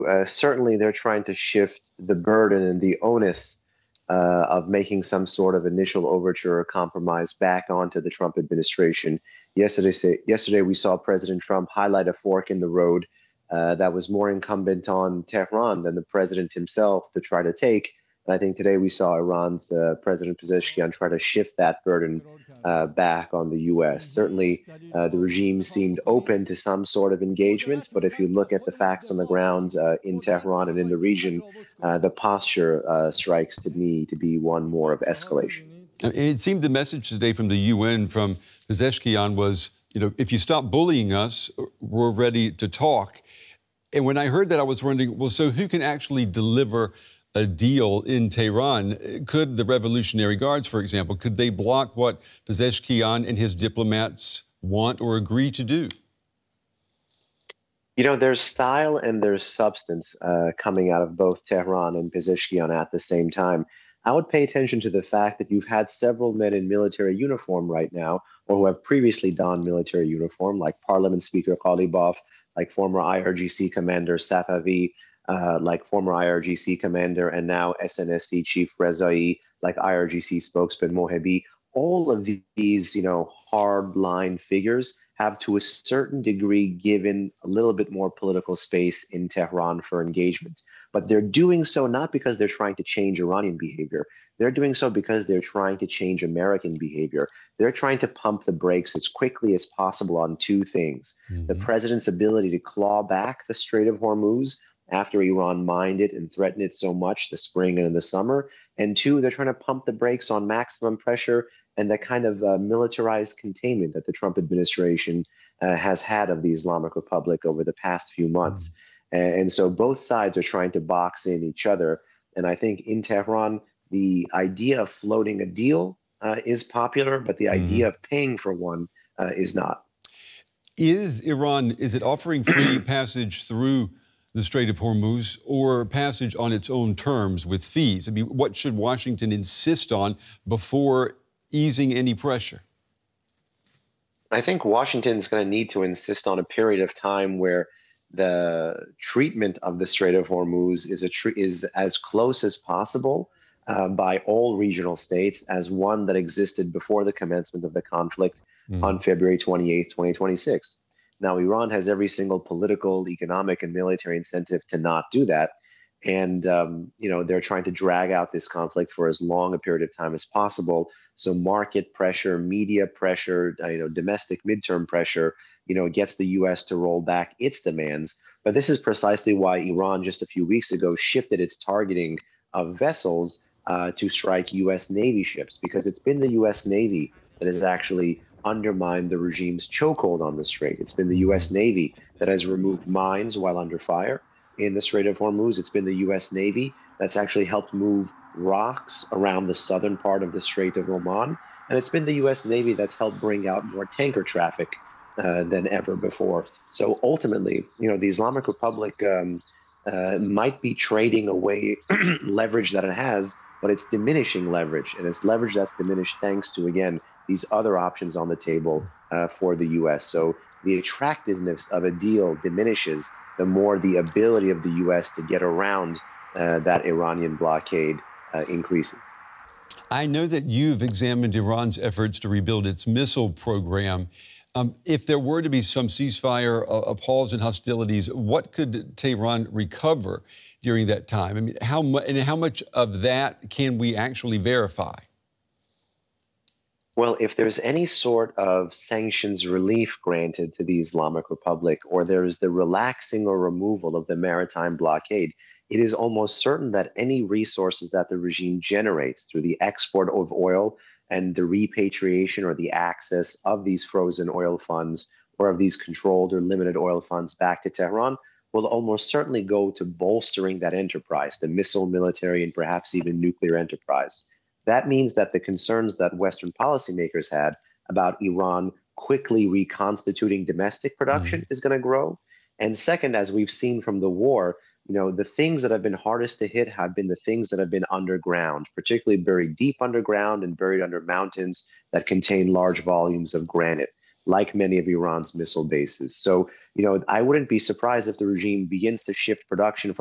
certainly they're trying to shift the burden and the onus of making some sort of initial overture or compromise back onto the Trump administration. Yesterday we saw President Trump highlight a fork in the road that was more incumbent on Tehran than the president himself to try to take. And I think today we saw Iran's President Pezeshkian try to shift that burden back on the U.S. Certainly, the regime seemed open to some sort of engagement, but if you look at the facts on the ground in Tehran and in the region, the posture strikes to me to be one more of escalation. It seemed the message today from the UN from Pezeshkian was, if you stop bullying us, we're ready to talk. And when I heard that, I was wondering, well, so who can actually deliver a deal in Tehran? Could the Revolutionary Guards, for example, could they block what Pezeshkian and his diplomats want or agree to do? There's style and there's substance coming out of both Tehran and Pezeshkian at the same time. I would pay attention to the fact that you've had several men in military uniform right now, or who have previously donned military uniform, like Parliament Speaker Ghalibaf, like former IRGC Commander Safavi, like former IRGC Commander and now SNSC Chief Rezai, like IRGC spokesman Mohebi. All of these, hard-line figures have to a certain degree given a little bit more political space in Tehran for engagement. But they're doing so not because they're trying to change Iranian behavior. They're doing so because they're trying to change American behavior. They're trying to pump the brakes as quickly as possible on two things. The president's ability to claw back the Strait of Hormuz after Iran mined it and threatened it so much the spring and in the summer. And two, they're trying to pump the brakes on maximum pressure and the kind of militarized containment that the Trump administration has had of the Islamic Republic over the past few months. And so both sides are trying to box in each other. And I think in Tehran, the idea of floating a deal is popular, but the idea of paying for one is not. Is it offering free passage through the Strait of Hormuz or passage on its own terms with fees? I mean, what should Washington insist on before easing any pressure? I think Washington's going to need to insist on a period of time where the treatment of the Strait of Hormuz is as close as possible by all regional states as one that existed before the commencement of the conflict on February 28th, 2026. Now, Iran has every single political, economic, and military incentive to not do that. And, they're trying to drag out this conflict for as long a period of time as possible. So market pressure, media pressure, domestic midterm pressure, gets the U.S. to roll back its demands. But this is precisely why Iran just a few weeks ago shifted its targeting of vessels to strike U.S. Navy ships, because it's been the U.S. Navy that has actually undermined the regime's chokehold on the Strait. It's been the U.S. Navy that has removed mines while under fire in the Strait of Hormuz. It's been the U.S. Navy that's actually helped move rocks around the southern part of the Strait of Oman. And it's been the U.S. Navy that's helped bring out more tanker traffic than ever before. So ultimately, the Islamic Republic might be trading away leverage that it has, but it's diminishing leverage. And it's leverage that's diminished thanks to, again, these other options on the table for the U.S. So the attractiveness of a deal diminishes the more the ability of the U.S. to get around that Iranian blockade increases. I know that you've examined Iran's efforts to rebuild its missile program. If there were to be some ceasefire, a pause in hostilities, what could Tehran recover during that time? I mean, how much of that can we actually verify? Well, if there's any sort of sanctions relief granted to the Islamic Republic, or there is the relaxing or removal of the maritime blockade, it is almost certain that any resources that the regime generates through the export of oil and the repatriation or the access of these frozen oil funds or of these controlled or limited oil funds back to Tehran will almost certainly go to bolstering that enterprise, the missile, military, and perhaps even nuclear enterprise. That means that the concerns that Western policymakers had about Iran quickly reconstituting domestic production is going to grow. And second, as we've seen from the war, the things that have been hardest to hit have been the things that have been underground, particularly buried deep underground and buried under mountains that contain large volumes of granite. like many of Iran's missile bases. So, I wouldn't be surprised if the regime begins to shift production